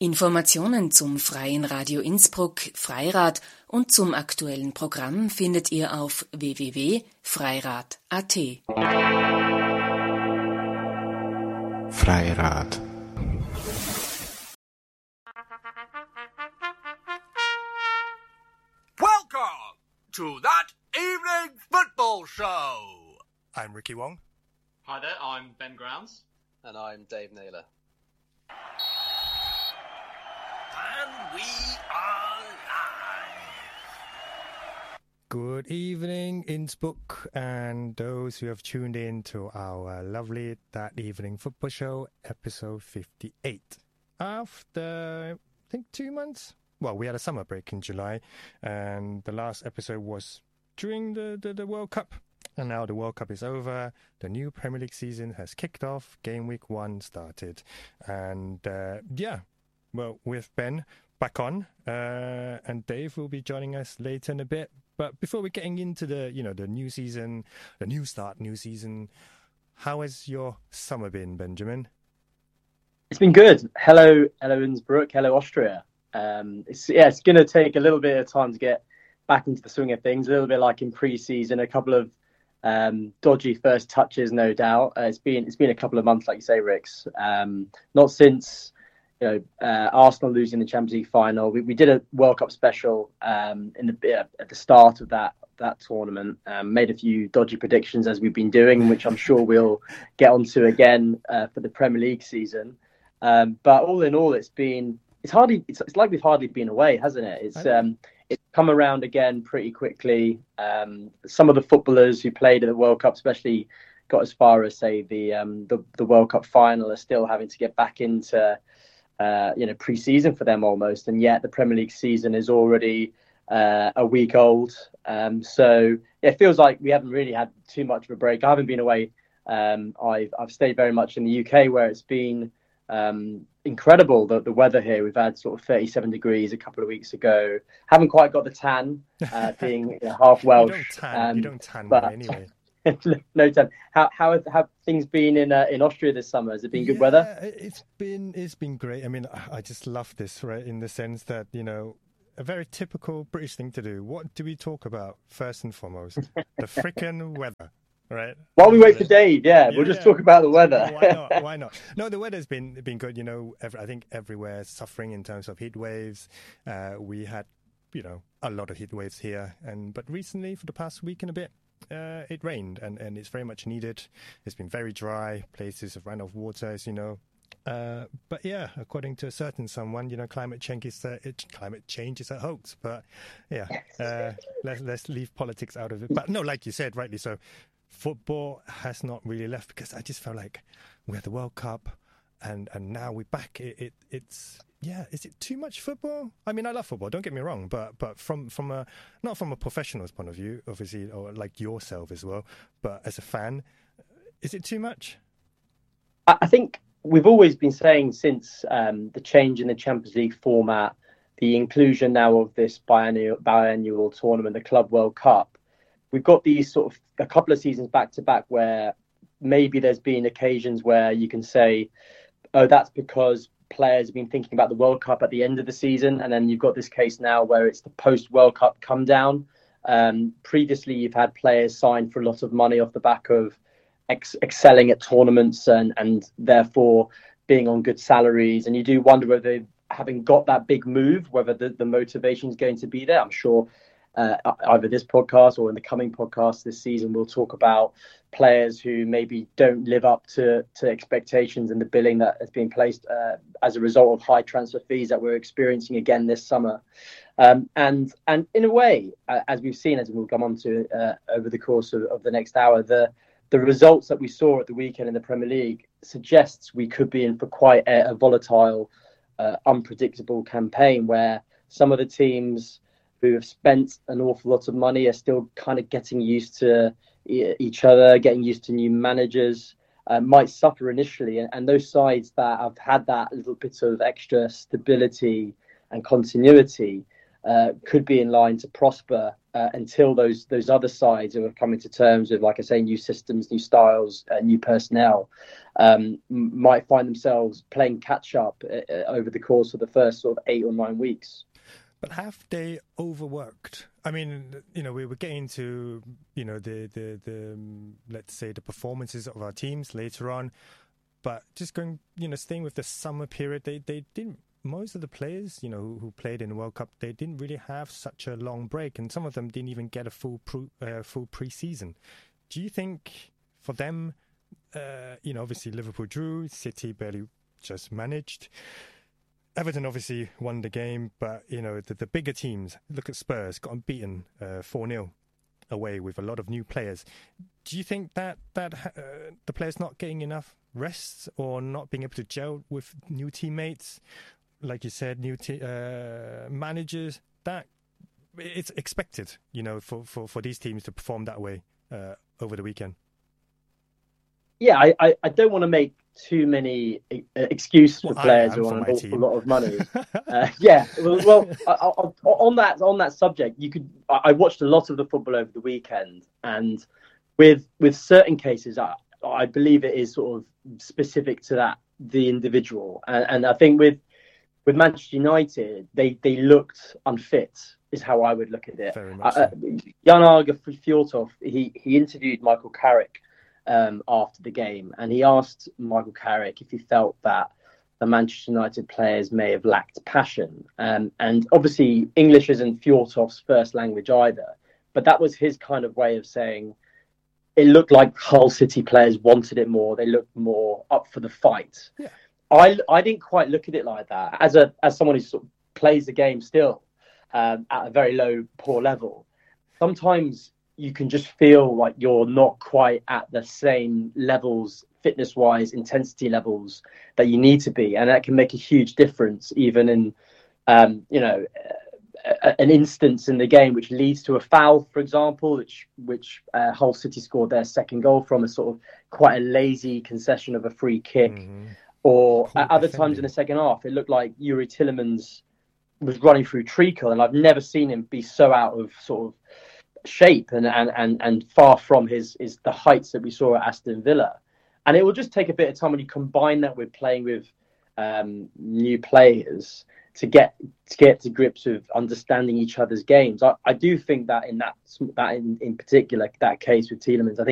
Informationen zum Freien Radio Innsbruck Freirad und zum aktuellen Programm findet ihr auf www.freirad.at. Freirad. Welcome to That Evening Football Show. I'm Ricky Wong. Hi there, I'm Ben Grounds. And I'm Dave Naylor. And we are live. Good evening, Innsbruck, and those who have tuned in to our lovely That Evening Football Show, episode 58. After, I think, 2 months? Well, we had a summer break in July, and the last episode was during the World Cup. And now the World Cup is over, the new Premier League season has kicked off, game week 1 started. And, well, with Ben back on, and Dave will be joining us later in a bit. But before we're getting into the new season, the new season, how has your summer been, Benjamin? It's been good. Hello Innsbruck. Hello Austria. It's going to take a little bit of time to get back into the swing of things. A little bit like in pre-season, a couple of dodgy first touches, no doubt. It's been a couple of months, like you say, Rix. Not since Arsenal losing the Champions League final. We did a World Cup special at the start of that tournament. Made a few dodgy predictions as we've been doing, which I'm sure we'll get onto again for the Premier League season. But all in all, it's like we've hardly been away, hasn't it? It's come around again pretty quickly. Some of the footballers who played at the World Cup, especially got as far as say the World Cup final, are still having to get back into pre-season for them almost, and yet the Premier League season is already a week old. So it feels like we haven't really had too much of a break. I haven't been away. I've stayed very much in the UK, where it's been incredible, the weather here. We've had sort of 37 degrees a couple of weeks ago. Haven't quite got the tan, being half Welsh. You don't tan anyway. No tan. How have things been in Austria this summer? Has it been good weather? It's been great. I mean, I just love this, right? In the sense that, a very typical British thing to do. What do we talk about first and foremost? The frickin' weather. Right. While we wait for Dave, we'll just talk about the weather. Why not? No, the weather's been good. I think everywhere is suffering in terms of heat waves. We had, a lot of heat waves here, but recently, for the past week and a bit, it rained, and it's very much needed. It's been very dry. Places have run out of water, as you know. But yeah, according to a certain someone, climate change is a hoax. But yeah, let's leave politics out of it. But no, like you said, rightly so. Football has not really left, because I just felt like we had the World Cup and now we're back. Is it too much football? I mean, I love football, don't get me wrong, but from a not from a professional's point of view, obviously, or like yourself as well, but as a fan, is it too much? I think we've always been saying since the change in the Champions League format, the inclusion now of this biannual tournament, the Club World Cup, we've got these sort of a couple of seasons back to back where maybe there's been occasions where you can say, oh, that's because players have been thinking about the World Cup at the end of the season. And then you've got this case now where it's the post-World Cup come down. Previously, you've had players sign for a lot of money off the back of excelling at tournaments and therefore being on good salaries. And you do wonder whether, having got that big move, whether the motivation is going to be there. I'm sure either this podcast or in the coming podcast this season, we'll talk about players who maybe don't live up to expectations and the billing that has been placed as a result of high transfer fees that we're experiencing again this summer. And in a way, as we've seen, as we'll come on to over the course of the next hour, the results that we saw at the weekend in the Premier League suggests we could be in for quite a volatile, unpredictable campaign, where some of the teams who have spent an awful lot of money are still kind of getting used to each other, getting used to new managers, might suffer initially. And those sides that have had that little bit of extra stability and continuity could be in line to prosper until those other sides are coming to terms with, like I say, new systems, new styles, new personnel, might find themselves playing catch up over the course of the first sort of 8 or 9 weeks. But have they overworked? I mean, we were getting to, the let's say the performances of our teams later on, but just going, staying with the summer period, they didn't. Most of the players, who played in the World Cup, they didn't really have such a long break, and some of them didn't even get a full pre-season. Do you think for them, obviously Liverpool drew, City barely just managed. Everton obviously won the game, but, the bigger teams, look at Spurs, got beaten 4-0 away with a lot of new players. Do you think that the players not getting enough rest or not being able to gel with new teammates, like you said, new managers, that it's expected, for these teams to perform that way over the weekend? Yeah, I don't want to make too many excuses for players who want an awful lot of money. On that subject, I watched a lot of the football over the weekend, and with certain cases, I believe it is sort of specific to the individual, and I think with Manchester United, they looked unfit, is how I would look at it. Very much so. Jan-Åge Fjørtoft, he interviewed Michael Carrick after the game, and he asked Michael Carrick if he felt that the Manchester United players may have lacked passion. And obviously English isn't Fjørtoft's first language either, but that was his kind of way of saying it looked like Hull City players wanted it more. They looked more up for the fight. Yeah. I didn't quite look at it like that. As someone who sort of plays the game still at a very low, poor level, sometimes you can just feel like you're not quite at the same levels, fitness-wise, intensity levels that you need to be, and that can make a huge difference, even in, an instance in the game which leads to a foul, for example, which Hull City scored their second goal from, a sort of quite a lazy concession of a free kick, or at other times in the second half, it looked like Yuri Tillemans was running through treacle, and I've never seen him be so out of sort of shape and far from the heights that we saw at Aston Villa. And it will just take a bit of time when you combine that with playing with new players to get to grips with understanding each other's games. I do think that in particular, that case with Tielemans, I think